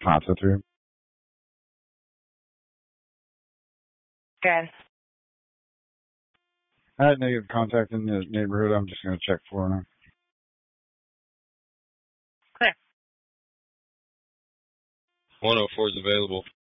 Pata through. Good. I had negative contact in the neighborhood. I'm just going to check for now. Clear. 104 is available.